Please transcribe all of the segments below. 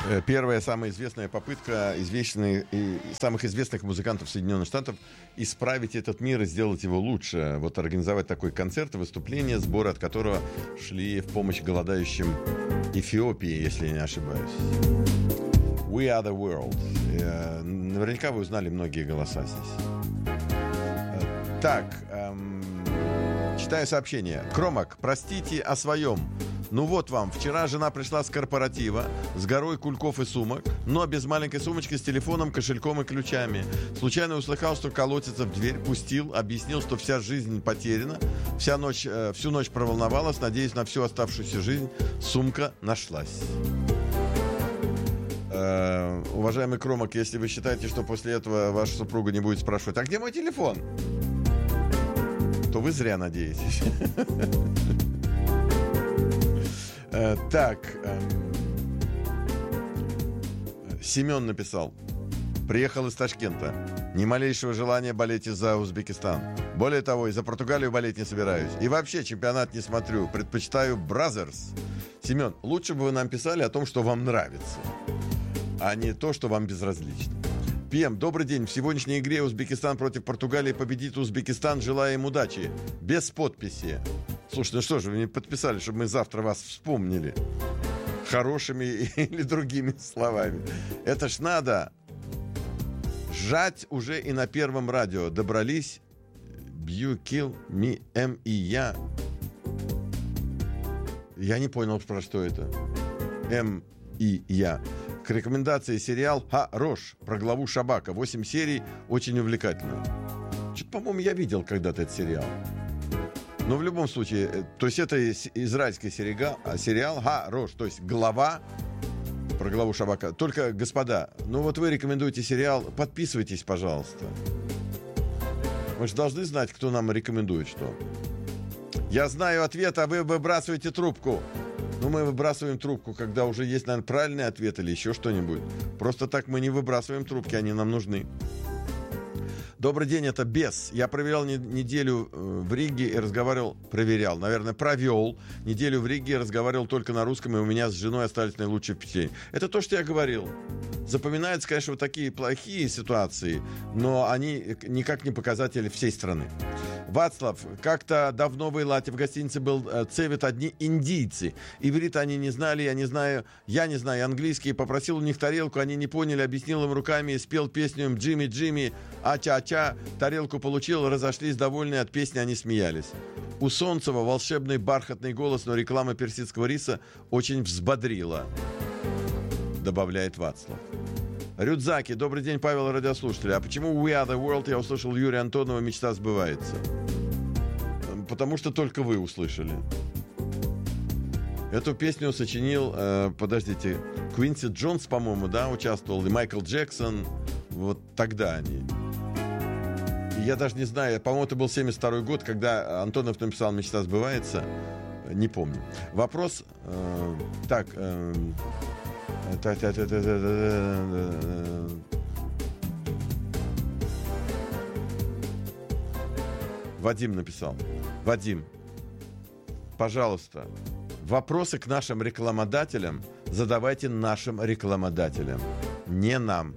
Первая, самая известная попытка самых известных музыкантов Соединенных Штатов исправить этот мир и сделать его лучше. Вот организовать такой концерт и выступление, сборы от которого шли в помощь голодающим Эфиопии, если я не ошибаюсь. We are the world. Наверняка вы узнали многие голоса здесь. Так, читаю сообщение. Кромак, простите о своем. Ну вот вам, вчера жена пришла с корпоратива с горой кульков и сумок, но без маленькой сумочки с телефоном, кошельком и ключами. Случайно услыхал, что колотится в дверь, пустил, объяснил, что вся жизнь потеряна, всю ночь проволновалась, надеясь на всю оставшуюся жизнь. Сумка нашлась. Уважаемый Кромак, если вы считаете, что после этого ваша супруга не будет спрашивать, а где мой телефон? То вы зря надеетесь. Так, Семен написал. Приехал из Ташкента. Ни малейшего желания болеть из-за Узбекистан. Более того, из-за Португалию болеть не собираюсь. И вообще чемпионат не смотрю. Предпочитаю Бразерс. Семен, лучше бы вы нам писали о том, что вам нравится, а не то, что вам безразлично. ПМ, добрый день. В сегодняшней игре Узбекистан против Португалии победит Узбекистан. Желаем удачи. Без подписи. Слушай, ну что же, вы не подписали, чтобы мы завтра вас вспомнили хорошими или другими словами. Это ж надо жать уже и на Первом радио. Добрались. You kill me, М и я. Я не понял, про что это. М и я. К рекомендации сериал «Хорош» про главу Шабака. 8 серий, очень увлекательно. Что-то, по-моему, я видел когда-то этот сериал. Но в любом случае, то есть это израильский сериал «Хорош», то есть глава про главу Шабака. Только, господа, ну вот вы рекомендуете сериал, подписывайтесь, пожалуйста. Мы же должны знать, кто нам рекомендует что. Я знаю ответ, а вы выбрасываете трубку. Ну, мы выбрасываем трубку, когда уже есть, наверное, правильный ответ или еще что-нибудь. Просто так мы не выбрасываем трубки, они нам нужны. Добрый день, это Бес. Я провел неделю в Риге и провел неделю в Риге и разговаривал только на русском, и у меня с женой остались наилучшие впечатления. Это то, что я говорил. Запоминаются, конечно, вот такие плохие ситуации, но они никак не показатели всей страны. Вацлав, как-то давно в Эйлате в гостинице был цевет одни индийцы. Иврит они не знали, я не знаю английский. Попросил у них тарелку, они не поняли, объяснил им руками и спел песню «Джимми, Джимми, ача-ача». Тарелку получил, разошлись довольные, от песни они смеялись. У Солнцева волшебный бархатный голос, но реклама персидского риса очень взбодрила, добавляет Вацлав. Рюдзаки, добрый день, Павел, радиослушатели. А почему We Are The World я услышал Юрия Антонова «Мечта сбывается»? Потому что только вы услышали. Эту песню сочинил, Квинси Джонс, по-моему, да, участвовал, и Майкл Джексон. Вот тогда они. И я даже не знаю, по-моему, это был 72-й год, когда Антонов написал «Мечта сбывается». Не помню. Вопрос... Вадим написал. Вадим, пожалуйста, вопросы к нашим рекламодателям задавайте нашим рекламодателям, не нам.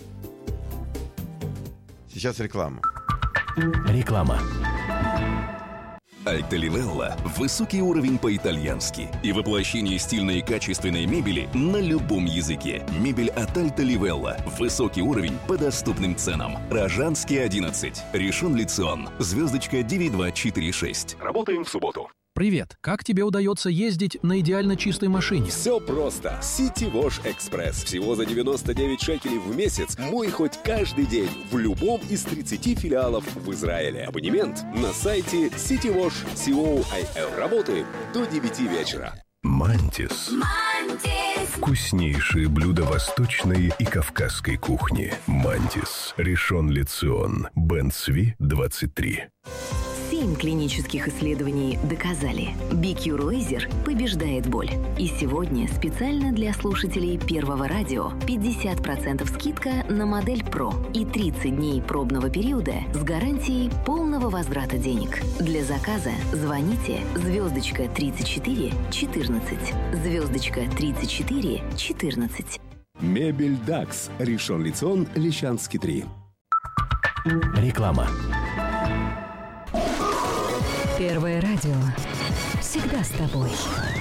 Сейчас реклама. Реклама. Альта Ливелла – высокий уровень по-итальянски и воплощение стильной и качественной мебели на любом языке. Мебель от Альта Ливелла. Высокий уровень по доступным ценам. Рожанский, 11. Ришон Ле-Цион. Звездочка 9246. Работаем в субботу. Привет! Как тебе удается ездить на идеально чистой машине? Все просто. City Wash Express. Всего за 99 шекелей в месяц. Мой хоть каждый день в любом из 30 филиалов в Израиле. Абонемент на сайте citywash.co.il. Работаем до 9 вечера. Мантис. Вкуснейшие блюда восточной и кавказской кухни. Мантис. Ришон Ле-Цион. Бен Цви, 23. 7 клинических исследований доказали. BQ Raiser побеждает боль. И сегодня специально для слушателей Первого радио 50% скидка на модель Pro и 30 дней пробного периода с гарантией полного возврата денег. Для заказа звоните *34 14 *34 14. Мебель Дакс. Ришон Ле-Цион, Лещанский 3. Реклама. Первое радио. Всегда с тобой.